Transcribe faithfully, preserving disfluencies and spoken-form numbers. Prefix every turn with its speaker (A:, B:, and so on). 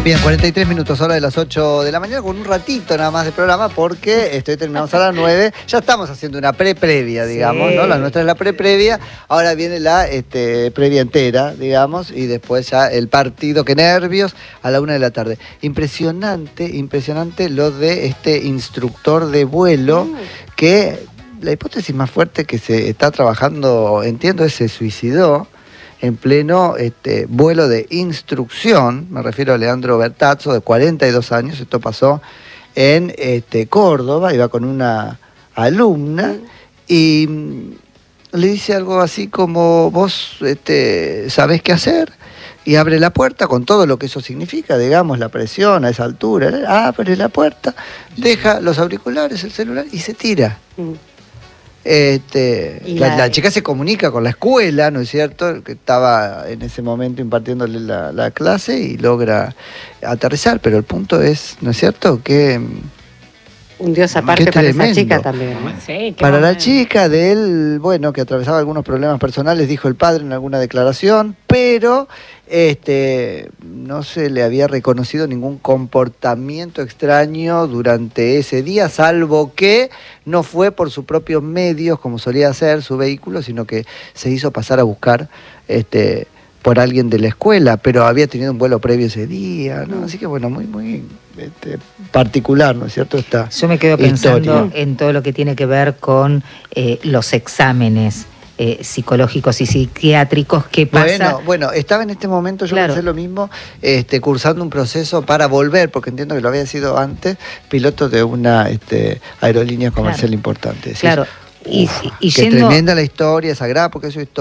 A: Bien, cuarenta y tres minutos, hora de las ocho de la mañana, con un ratito nada más de programa, porque estoy terminamos a las nueve. Ya estamos haciendo una pre-previa, digamos, sí. ¿no? La nuestra es la pre-previa, ahora viene la este, previa entera, digamos, y después ya el partido, qué nervios, a la una de la tarde. Impresionante, impresionante lo de este instructor de vuelo, mm. que la hipótesis más fuerte que se está trabajando, entiendo, es se suicidó en pleno este, vuelo de instrucción. Me refiero a Leandro Bertazzo, de cuarenta y dos años. Esto pasó en este, Córdoba, iba con una alumna y le dice algo así como: vos este, sabés qué hacer, y abre la puerta con todo lo que eso significa, digamos, la presión a esa altura. Abre la puerta, deja los auriculares, el celular y se tira. Mm. Este, la, la... la chica se comunica con la escuela, ¿no es cierto?, que estaba en ese momento impartiéndole la, la clase, y logra aterrizar, pero el punto es, ¿no es cierto?, que
B: un dios aparte para esa chica también.
A: Sí, para la chica de él, bueno, que atravesaba algunos problemas personales, dijo el padre en alguna declaración, pero este, no se le había reconocido ningún comportamiento extraño durante ese día, salvo que no fue por sus propios medios, como solía hacer su vehículo, sino que se hizo pasar a buscar este, por alguien de la escuela, pero había tenido un vuelo previo ese día, ¿no? Así que bueno, muy, muy este, particular, ¿no es cierto? Esta
C: Yo me quedo pensando
A: historia
C: en todo lo que tiene que ver con eh, los exámenes eh, psicológicos y psiquiátricos. ¿Qué pasa?
A: Bueno, bueno, estaba en este momento, yo
C: claro.
A: pensé lo mismo, este, cursando un proceso para volver, porque entiendo que lo había sido antes, piloto de una este, aerolínea comercial claro. importante.
C: Claro.
A: Uf,
C: y, y
A: qué
C: yendo...
A: tremenda la historia, sagrada, porque eso es historia.